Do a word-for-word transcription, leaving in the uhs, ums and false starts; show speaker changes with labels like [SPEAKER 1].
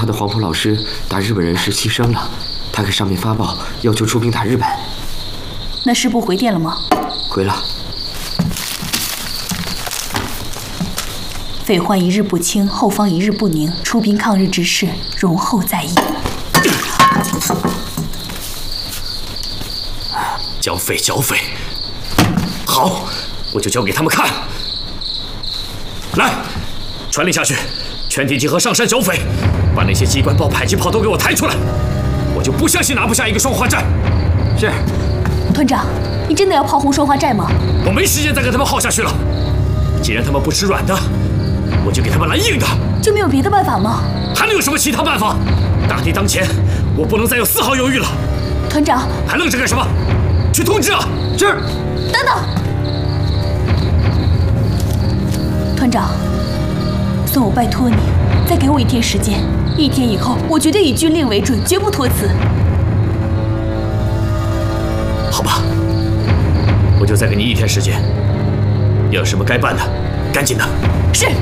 [SPEAKER 1] 他的黄埔老师打日本人时牺牲了，他给上面发报，要求出兵打日本。
[SPEAKER 2] 那师部回电了吗？
[SPEAKER 1] 回了。
[SPEAKER 2] 匪患一日不清，后方一日不宁，出兵抗日之事，容后再议。
[SPEAKER 3] 剿匪，剿匪！好，我就交给他们看。来，传令下去，全体集合上山剿匪，把那些机关炮、迫击炮都给我抬出来！我就不相信拿不下一个双花寨。
[SPEAKER 1] 是。
[SPEAKER 2] 团长，你真的要炮轰双花寨吗？
[SPEAKER 3] 我没时间再跟他们耗下去了。既然他们不吃软的，我就给他们来硬的。
[SPEAKER 2] 就没有别的办法吗？
[SPEAKER 3] 还能有什么其他办法？大敌当前，我不能再有丝毫犹豫了。
[SPEAKER 2] 团长，
[SPEAKER 3] 还愣着干什么？去通知啊！
[SPEAKER 1] 是。
[SPEAKER 2] 等等，团长，算我拜托你，再给我一天时间。一天以后，我绝对以军令为准，绝不托辞。
[SPEAKER 3] 好吧，我就再给你一天时间。要有什么该办的，赶紧的。
[SPEAKER 2] 是。